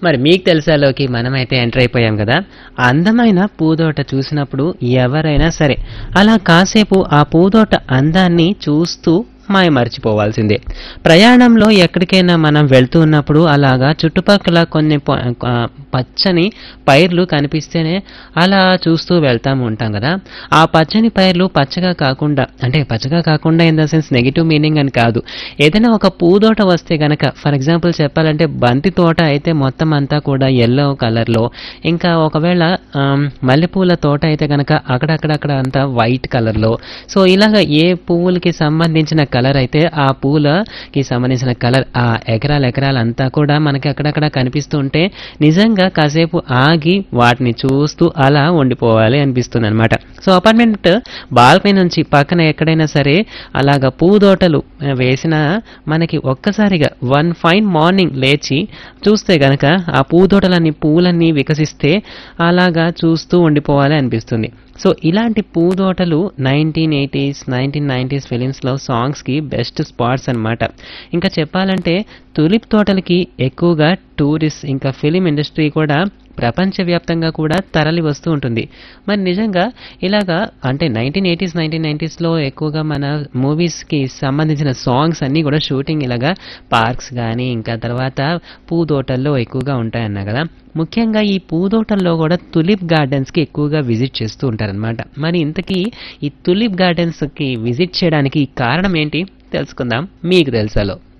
మరి మీకు తెలుసాలోకి మనమైతే ఎంటర్ అయిపోయాం కదా. అందమైన పూదోట చూసినప్పుడు ఎవరైనా సరే అలా కాసేపు ఆ పూదోట అందాన్ని చూస్తూ మర్చిపోవాల్సిందే. ప్రయాణంలో ఎక్కడికైనా మనం వెళ్తూ ఉన్నప్పుడు అలాగా చుట్టుపక్కల కొన్ని పచ్చని పైర్లు కనిపిస్తేనే అలా చూస్తూ వెళ్తాం ఉంటాం కదా. ఆ పచ్చని పైర్లు పచ్చగా కాకుండా, అంటే పచ్చగా కాకుండా in the sense negative meaning అని కాదు, ఏదైనా ఒక పూదోట వస్తే గనక, ఫర్ ఎగ్జాంపుల్ చెప్పాలంటే బంతి తోట అయితే మొత్తం అంతా కూడా ఎల్లో కలర్లో, ఇంకా ఒకవేళ మల్లెపూల తోట అయితే గనక అక్కడక్కడక్కడ అంతా వైట్ కలర్లో. సో ఇలాగ ఏ పువ్వులకి సంబంధించిన కలర్ అయితే ఆ పూలకి సంబంధించిన కలర్, ఆ ఎకరాలంతా కూడా మనకి అక్కడక్కడ కనిపిస్తూ ఉంటే నిజంగా కాసేపు ఆగి వాటిని చూస్తూ అలా ఉండిపోవాలి అనిపిస్తుంది అనమాట. సో అపార్ట్మెంట్ బాల్కనీ నుంచి పక్కన ఎక్కడైనా సరే అలాగా పూదోటలు వేసిన మనకి ఒక్కసారిగా వన్ ఫైన్ మార్నింగ్ లేచి చూస్తే గనక ఆ పూదోటలన్నీ పూలన్నీ వికసిస్తే అలాగా చూస్తూ ఉండిపోవాలి అనిపిస్తుంది. సో ఇలాంటి పూదోటలు 1980s 1990s ఫిలిమ్స్లో సాంగ్స్కి బెస్ట్ స్పాట్స్ అనమాట. ఇంకా చెప్పాలంటే తులిప్ తోటలకి ఎక్కువగా టూరిస్ట్ ఇంకా ఫిలిం ఇండస్ట్రీ కూడా ప్రపంచవ్యాప్తంగా కూడా తరలి వస్తూ ఉంటుంది. మరి నిజంగా ఇలాగా అంటే 1980s 1990sలో ఎక్కువగా మన మూవీస్కి సంబంధించిన సాంగ్స్ అన్నీ కూడా షూటింగ్ ఇలాగా పార్క్స్ కానీ ఇంకా తర్వాత పూదోటల్లో ఎక్కువగా ఉంటాయన్నా కదా. ముఖ్యంగా ఈ పూదోటల్లో కూడా తులిప్ గార్డెన్స్కి ఎక్కువగా విజిట్ చేస్తూ ఉంటారనమాట. మరి ఇంతకీ ఈ తులిప్ గార్డెన్స్కి విజిట్ చేయడానికి కారణం ఏంటి తెలుసుకుందాం మీకు తెలుసాలో.